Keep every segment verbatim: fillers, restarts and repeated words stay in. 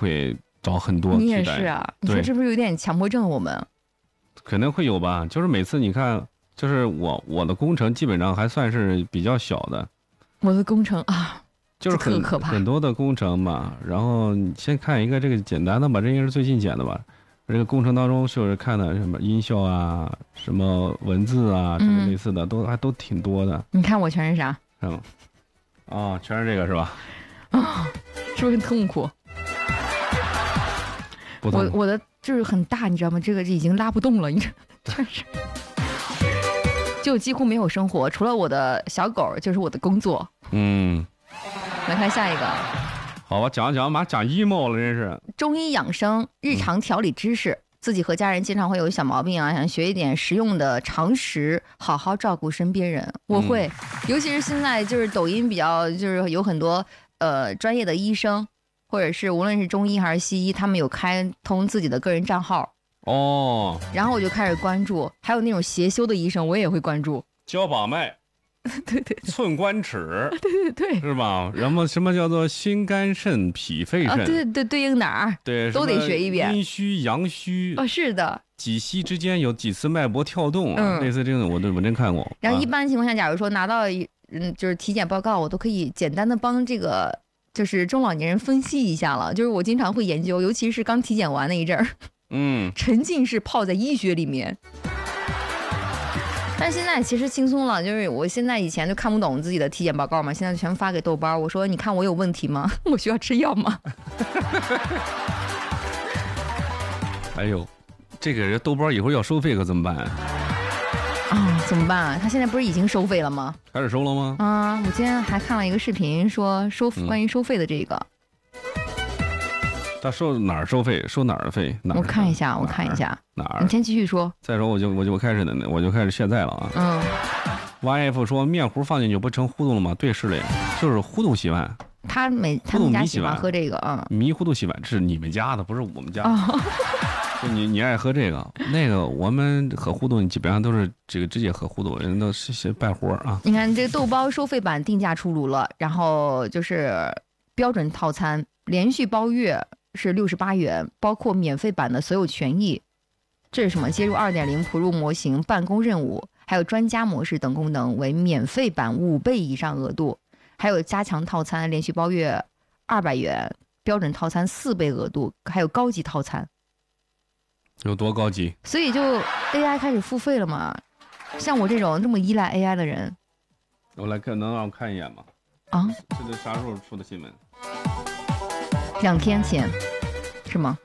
会找很多替代。 你也是啊，你说这不是有点强迫症？我们可能会有吧，就是每次你看，就是我我的工程基本上还算是比较小的。 我的工程啊， 就是很可怕很多的工程嘛，然后你先看一个这个简单的吧，这应该是最近剪的吧。这个工程当中就是看的什么音效啊，什么文字啊，这个类似的、嗯、都还都挺多的。 你看我全是啥？ 是吗？哦，全是这个是吧？ 啊、哦，是不是很痛苦？ 不痛我我的就是很大，你知道吗？这个已经拉不动了，你这真是。就几乎没有生活，除了我的小狗就是我的工作。 嗯， 来看下一个。 好吧，讲讲马讲 emo 了，真是。 中医养生日常调理知识、嗯，自己和家人经常会有小毛病啊，想学一点实用的常识，好好照顾身边人。我会，嗯、尤其是现在就是抖音比较就是有很多呃专业的医生，或者是无论是中医还是西医，他们有开通自己的个人账号。 哦， 然后我就开始关注，还有那种邪修的医生，我也会关注。 交把脉， 对对， 寸关尺， 对对对， 是吧？然后什么叫做心肝肾脾肺肾？ 啊、对对对应哪儿？ 对， 都得学一遍。 阴虚阳虚哦，是的。 几息之间有几次脉搏跳动啊？嗯、类似这种，我都我真看过。 然后一般情况下，假如说拿到嗯就是体检报告，我都可以简单的帮这个就是中老年人分析一下了。就是我经常会研究，尤其是刚体检完那一阵儿。 嗯， 沉浸式泡在医学里面，但是现在其实轻松了，就是我现在以前就看不懂自己的体检报告嘛，现在全发给豆包，我说你看我有问题吗？我需要吃药吗？ 哎呦，这个豆包以后要收费可怎么办啊？ 啊、哦，怎么办啊？他现在不是已经收费了吗？ 开始收了吗？ 啊，我今天还看了一个视频，说收关于收费的这个。嗯， 他收哪儿收费？收哪儿的费？哪儿？ 我看一下，我看一下哪儿？ 你先继续说。 再说我就我就开始我就开始卸载了啊。 嗯。 Y F 说面糊放进去不成糊涂了吗？对，是的呀，就是糊涂洗碗。 他每他们家喜欢喝这个啊。 迷糊涂洗碗是你们家的，不是我们家的。哦、就你你爱喝这个，那个我们喝糊涂基本上都是这个直接喝糊涂，人都是些败活啊。 你看这个豆包收费版定价出炉了，然后就是标准套餐连续包月。是六十八元，包括免费版的所有权益。这是什么？接入 二点零 普入模型、办公任务，还有专家模式等功能为免费版五倍以上额度，还有加强套餐连续包月二百元，标准套餐四倍额度，还有高级套餐。 有多高级？ 所以就 A I 开始付费了嘛？像我这种这么依赖 A I 的人， 我来看，能让我看一眼吗？ 啊？ 这是啥时候出的新闻？ 两天前，是吗？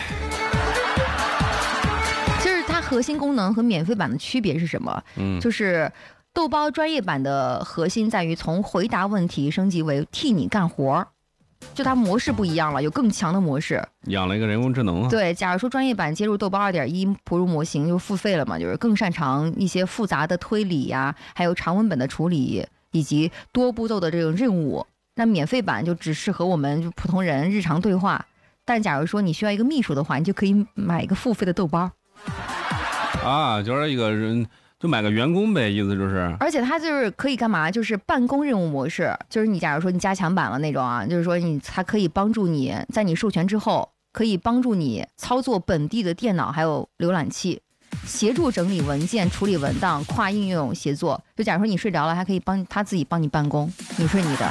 就是它核心功能和免费版的区别是什么？嗯，就是豆包专业版的核心在于从回答问题升级为替你干活，就它模式不一样了，有更强的模式。 养了一个人工智能啊。 对，假如说专业版接入豆包 二点一 普入模型就付费了嘛，就是更擅长一些复杂的推理呀、啊，还有长文本的处理以及多步骤的这种任务。那免费版就只适合我们就普通人日常对话，但假如说你需要一个秘书的话，你就可以买一个付费的豆包。 啊，就是一个人就买个员工呗，意思就是。 而且它就是可以干嘛？就是办公任务模式，就是你假如说你加强版了那种啊，就是说你它可以帮助你在你授权之后，可以帮助你操作本地的电脑还有浏览器，协助整理文件、处理文档、跨应用协作。就假如说你睡着了，还可以帮他自己帮你办公，你睡你的。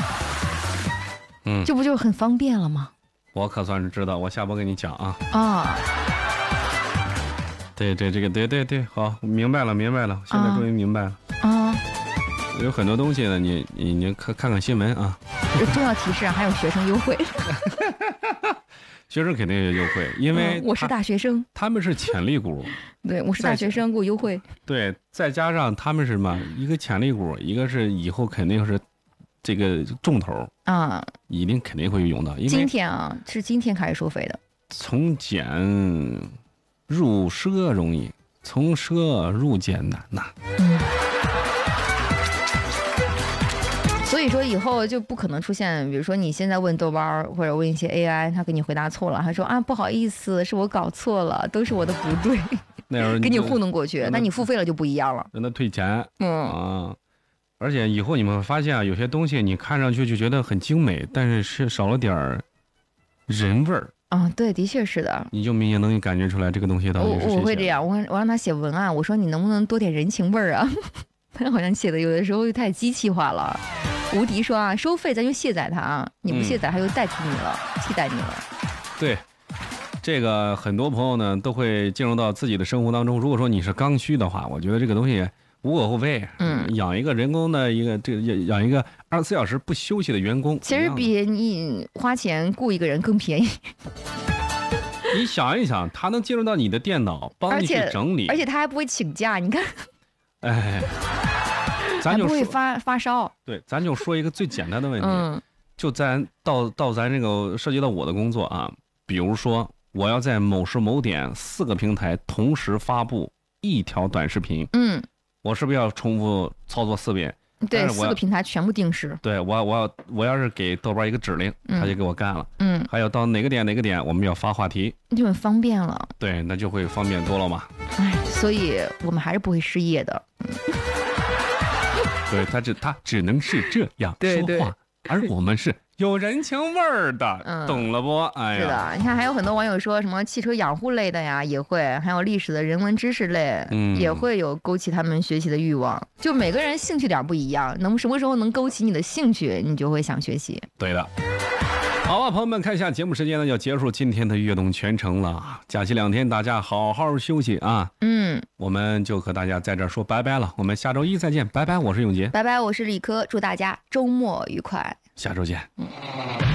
嗯， 这不就很方便了吗？ 我可算是知道，我下播跟你讲啊。 啊， 对对，这个对对对，好，明白了明白了，现在终于明白了。 啊， 有很多东西呢，你你你看看看新闻啊。 重要提示，还有学生优惠。 学生肯定有优惠，因为、 嗯、我是大学生， 他们是潜力股。 对，我是大学生，给我优惠。 对，再加上他们是什么？一个潜力股，一个是以后肯定是。这个重头啊， 一定肯定会用到。因为今天啊，是今天开始收费的。 从俭入奢容易，从奢入俭难呐。 嗯。所以说以后就不可能出现，比如说你现在问豆包或者问一些 A I， 他给你回答错了，他说啊不好意思，是我搞错了，都是我的不对。 那时候给你糊弄过去，那你付费了就不一样了。 让他退钱。 嗯啊。而且以后你们会发现啊，有些东西你看上去就觉得很精美，但是是少了点儿人味儿。 啊、对，的确是的。 你就明显能感觉出来这个东西到底我是谁写的。 我会这样，我我让他写文案，我说你能不能多点人情味儿啊？他好像写的有的时候太机器化了。吴迪说啊，收费咱就卸载它啊，你不卸载它就代替你了，嗯、替代你了。 对，这个很多朋友呢都会进入到自己的生活当中。如果说你是刚需的话，我觉得这个东西无可厚非。 嗯， 养一个人工的一个这个养一个二十四小时不休息的员工， 其实比你花钱雇一个人更便宜。 你想一想，他能进入到你的电脑，帮你去整理， 而且他还不会请假，你看。 哎，咱就还不会发发烧。 对，咱就说一个最简单的问题， 嗯， 就咱到到咱这个涉及到我的工作啊，比如说我要在某时某点四个平台同时发布一条短视频， 嗯， 我是不是要重复操作四遍？ 对，四个平台全部定时。 对，我我要我要是给豆瓣一个指令， 嗯、 他就给我干了。 嗯， 还有到哪个点哪个点我们要发话题， 就很方便了。 对，那就会方便多了嘛。 哎，所以我们还是不会失业的。 对，他只他只能是这样说话， 对对， 而我们是有人情味儿的， 嗯， 懂了不？哎呀， 是的，你看还有很多网友说什么汽车养护类的呀，也会，还有历史的人文知识类， 嗯， 也会有勾起他们学习的欲望。就每个人兴趣点不一样，能什么时候能勾起你的兴趣，你就会想学习。 对的。好吧，朋友们，看一下节目时间呢，要结束今天的悦动全程了。假期两天，大家好好休息啊。 嗯， 我们就和大家在这儿说拜拜了。我们下周一再见，拜拜。我是永杰， 拜拜。我是李科，祝大家周末愉快， 下周见。 嗯。